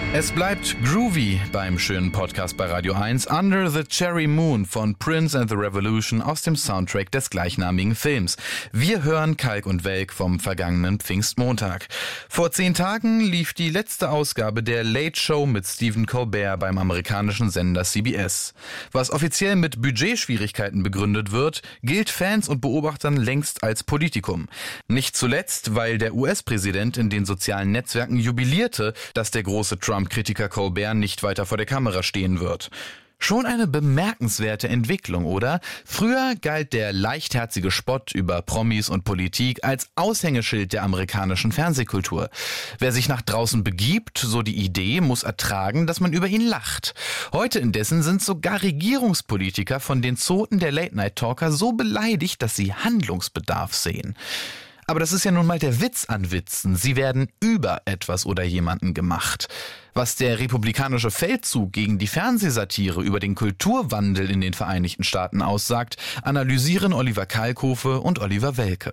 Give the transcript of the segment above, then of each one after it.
Es bleibt groovy beim schönen Podcast bei Radio 1 Under the Cherry Moon von Prince and the Revolution aus dem Soundtrack des gleichnamigen Films. Wir hören Kalk und Welk vom vergangenen Pfingstmontag. Vor 10 Tagen lief die letzte Ausgabe der Late Show mit Stephen Colbert beim amerikanischen Sender CBS. Was offiziell mit Budgetschwierigkeiten begründet wird, gilt Fans und Beobachtern längst als Politikum. Nicht zuletzt, weil der US-Präsident in den sozialen Netzwerken jubilierte, dass der große Trump-Kritiker Colbert nicht weiter vor der Kamera stehen wird. Schon eine bemerkenswerte Entwicklung, oder? Früher galt der leichtherzige Spott über Promis und Politik als Aushängeschild der amerikanischen Fernsehkultur. Wer sich nach draußen begibt, so die Idee, muss ertragen, dass man über ihn lacht. Heute indessen sind sogar Regierungspolitiker von den Zoten der Late-Night-Talker so beleidigt, dass sie Handlungsbedarf sehen. Aber das ist ja nun mal der Witz an Witzen. Sie werden über etwas oder jemanden gemacht. Was der republikanische Feldzug gegen die Fernsehsatire über den Kulturwandel in den Vereinigten Staaten aussagt, analysieren Oliver Kalkofe und Oliver Welke.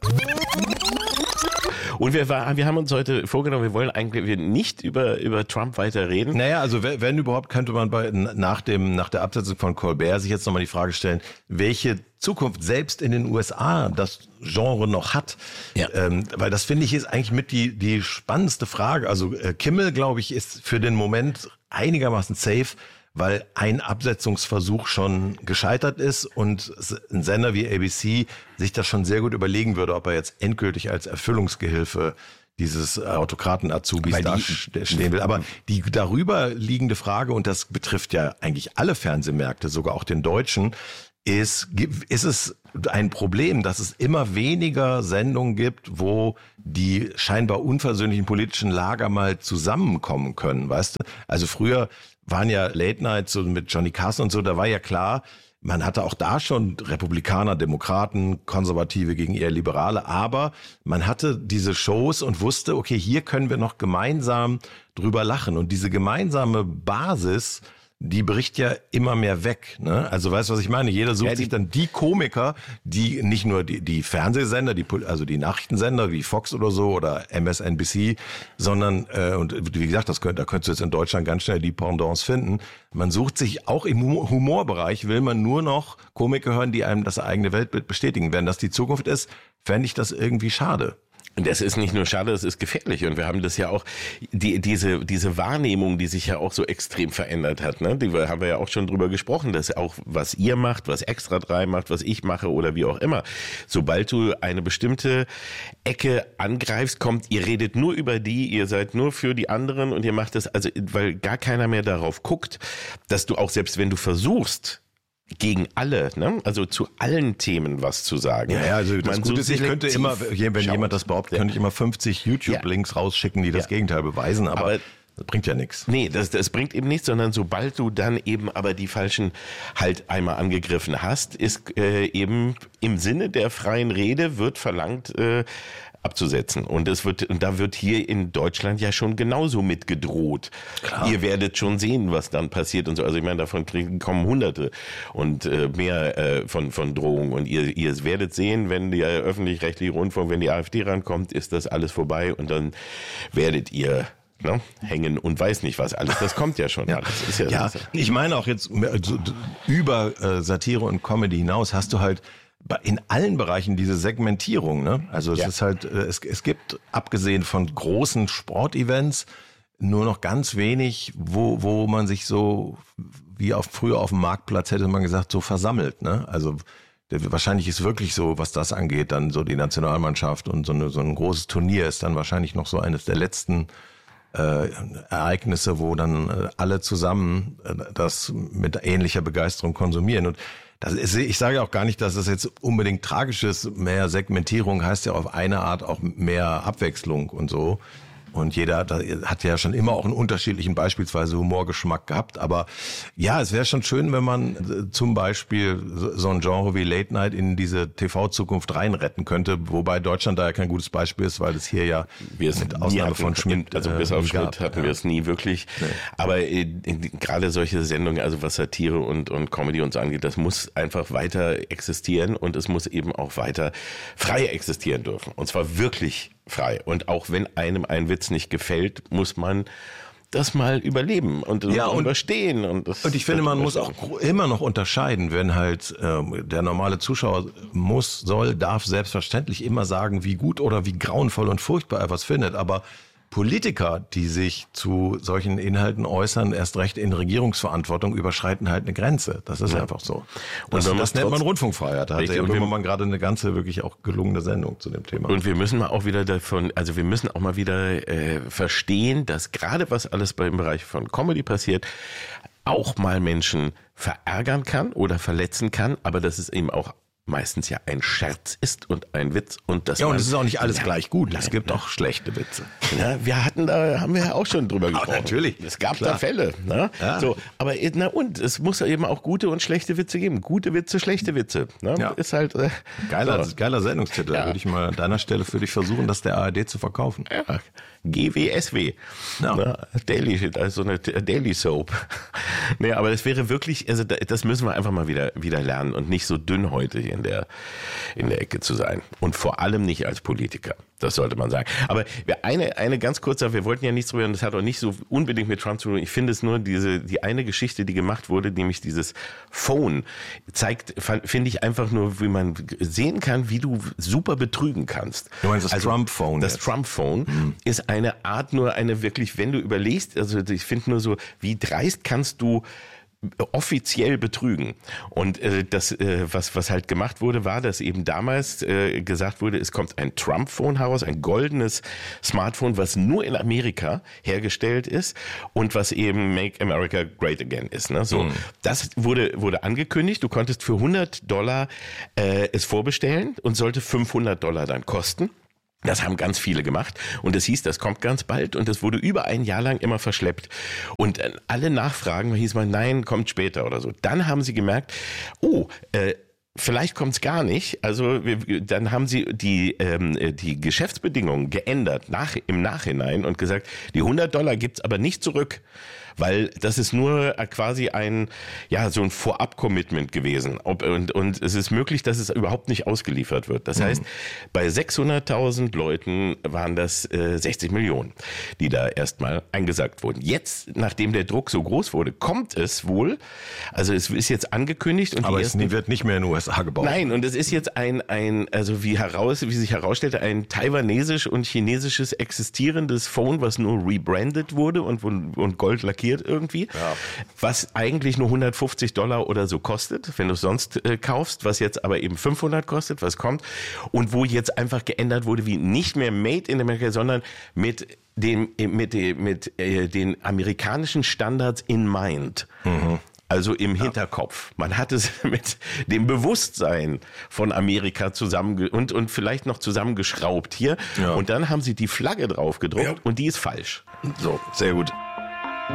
Und wir haben uns heute vorgenommen, wir wollen eigentlich nicht über Trump weiter reden. Naja, also wenn überhaupt, könnte man nach der Absetzung von Colbert sich jetzt nochmal die Frage stellen, welche Zukunft selbst in den USA das Genre noch hat. Ja. Weil das, finde ich, ist eigentlich mit die spannendste Frage. Also Kimmel, glaube ich, ist für den Moment einigermaßen safe, weil ein Absetzungsversuch schon gescheitert ist und ein Sender wie ABC sich das schon sehr gut überlegen würde, ob er jetzt endgültig als Erfüllungsgehilfe dieses Autokraten-Azubis da stehen will. Aber die darüber liegende Frage, und das betrifft ja eigentlich alle Fernsehmärkte, sogar auch den deutschen, ist es ein Problem, dass es immer weniger Sendungen gibt, wo die scheinbar unversöhnlichen politischen Lager mal zusammenkommen können, weißt du? Also früher waren ja Late Night so mit Johnny Carson und so, da war ja klar, man hatte auch da schon Republikaner, Demokraten, Konservative gegen eher Liberale, aber man hatte diese Shows und wusste, okay, hier können wir noch gemeinsam drüber lachen. Und diese gemeinsame Basis, die bricht ja immer mehr weg, ne? Also weißt du, was ich meine? Jeder sucht sich dann die Komiker, die nicht nur die Fernsehsender, also die Nachrichtensender wie Fox oder so oder MSNBC, sondern, und wie gesagt, da könntest du jetzt in Deutschland ganz schnell die Pendants finden. Man sucht sich auch im Humorbereich, will man nur noch Komiker hören, die einem das eigene Weltbild bestätigen. Wenn das die Zukunft ist, fände ich das irgendwie schade. Und das ist nicht nur schade, es ist gefährlich. Und wir haben das ja auch, diese Wahrnehmung, die sich ja auch so extrem verändert hat, ne? Die haben wir ja auch schon drüber gesprochen, dass auch was ihr macht, was Extra 3 macht, was ich mache oder wie auch immer. Sobald du eine bestimmte Ecke angreifst, ihr redet nur über die, ihr seid nur für die anderen und ihr macht das, also, weil gar keiner mehr darauf guckt, dass du auch selbst wenn du versuchst, gegen alle, ne? Also zu allen Themen was zu sagen. Ja, also das Gute ist, ich könnte immer, wenn jemand das behauptet, könnte ich immer 50 YouTube-Links rausschicken, die das Gegenteil beweisen, aber das bringt ja nichts. Nee, das bringt eben nichts, sondern sobald du dann eben aber die Falschen halt einmal angegriffen hast, ist eben im Sinne der freien Rede wird verlangt, abzusetzen. Und da wird hier in Deutschland ja schon genauso mit gedroht. Klar. Ihr werdet schon sehen, was dann passiert und so. Also ich meine, davon kommen Hunderte und mehr von Drohungen. Und ihr werdet sehen, wenn der öffentlich-rechtliche Rundfunk, wenn die AfD rankommt, ist das alles vorbei und dann werdet ihr hängen und weiß nicht was alles. Das kommt ja schon alles. Ist ja, ich meine auch jetzt über Satire und Comedy hinaus hast du halt in allen Bereichen diese Segmentierung, ne? Also es ist halt, es gibt, abgesehen von großen Sportevents, nur noch ganz wenig, wo man sich so, wie früher auf dem Marktplatz hätte man gesagt, so versammelt, ne? Also wahrscheinlich ist wirklich so, was das angeht, dann so die Nationalmannschaft und so ein großes Turnier ist dann wahrscheinlich noch so eines der letzten Ereignisse, wo dann alle zusammen das mit ähnlicher Begeisterung konsumieren. Und ich sage auch gar nicht, dass es jetzt unbedingt tragisch ist. Mehr Segmentierung heißt ja auf eine Art auch mehr Abwechslung und so. Und jeder hat ja schon immer auch einen unterschiedlichen beispielsweise Humorgeschmack gehabt. Aber ja, es wäre schon schön, wenn man zum Beispiel so ein Genre wie Late Night in diese TV-Zukunft reinretten könnte. Wobei Deutschland da ja kein gutes Beispiel ist, weil es hier ja mit Ausnahme von Schmidt also bis auf Schmidt hatten wir es nie wirklich. Nee. Aber gerade solche Sendungen, also was Satire und Comedy uns angeht, das muss einfach weiter existieren und es muss eben auch weiter frei existieren dürfen. Und zwar wirklich frei. Und auch wenn einem ein Witz nicht gefällt, muss man das mal überleben und überstehen. Und ich finde, man muss auch immer noch unterscheiden, wenn halt der normale Zuschauer darf selbstverständlich immer sagen, wie gut oder wie grauenvoll und furchtbar er was findet, aber Politiker, die sich zu solchen Inhalten äußern, erst recht in Regierungsverantwortung, überschreiten halt eine Grenze. Das ist einfach so. Das nennt man Rundfunkfreiheit. Da hatte ja Böhmermann gerade eine ganze wirklich auch gelungene Sendung zu dem Thema. Und wir müssen auch mal wieder verstehen, dass gerade was alles im Bereich von Comedy passiert, auch mal Menschen verärgern kann oder verletzen kann, aber dass es eben auch meistens ja ein Scherz ist und ein Witz. Und es ist auch nicht alles gleich gut. Es gibt auch schlechte Witze. Ja, haben wir ja auch schon drüber gesprochen. Natürlich. Es gab da Fälle. Ne? Ja. So, aber es muss eben auch gute und schlechte Witze geben. Gute Witze, schlechte Witze. Ne? Ja. Ist halt geiler Sendungstitel. Ja. Würde ich mal an deiner Stelle für dich versuchen, das der ARD zu verkaufen. Ja. GWSW. Ja. Ne? Daily, also eine Daily Soap. Nee, aber das wäre wirklich, also das müssen wir einfach mal wieder lernen und nicht so dünnhäutig in der Ecke zu sein. Und vor allem nicht als Politiker. Das sollte man sagen. Aber eine ganz kurze, wir wollten ja nichts drüber, und das hat auch nicht so unbedingt mit Trump zu tun. Ich finde es nur die eine Geschichte, die gemacht wurde, nämlich dieses Phone, zeigt, finde ich einfach nur, wie man sehen kann, wie du super betrügen kannst. Du meinst das Trump-Phone? Das Trump-Phone ist eine Art, nur eine wirklich, wenn du überlegst, also ich finde nur so, wie dreist kannst du offiziell betrügen. Und was halt gemacht wurde, war, dass eben damals gesagt wurde, es kommt ein Trump-Phone heraus, ein goldenes Smartphone, was nur in Amerika hergestellt ist und was eben Make America Great Again ist. Ne? So, das wurde angekündigt. Du konntest für $100 es vorbestellen und sollte $500 dann kosten. Das haben ganz viele gemacht und es hieß, das kommt ganz bald und es wurde über ein Jahr lang immer verschleppt. Und alle Nachfragen hieß man, nein, kommt später oder so. Dann haben sie gemerkt, vielleicht kommt es gar nicht. Also dann haben sie die Geschäftsbedingungen geändert im Nachhinein und gesagt, die $100 gibt's aber nicht zurück. Weil das ist nur quasi so ein Vorab-Commitment gewesen. Und es ist möglich, dass es überhaupt nicht ausgeliefert wird. Das heißt, bei 600.000 Leuten waren das 60 Millionen, die da erstmal eingesackt wurden. Jetzt, nachdem der Druck so groß wurde, kommt es wohl, also es ist jetzt angekündigt. Aber es wird nicht mehr in den USA gebaut. Nein, und es ist jetzt wie sich herausstellte, ein taiwanesisch und chinesisches existierendes Phone, was nur rebrandet wurde und gold lackiert irgendwie, was eigentlich nur $150 oder so kostet, wenn du es sonst kaufst, was jetzt aber eben 500 kostet, was kommt und wo jetzt einfach geändert wurde, wie nicht mehr Made in America, sondern mit den amerikanischen Standards in mind. Also im Hinterkopf. Man hat es mit dem Bewusstsein von Amerika und vielleicht noch zusammengeschraubt hier. Ja. Und dann haben sie die Flagge drauf gedruckt und die ist falsch. So, sehr gut.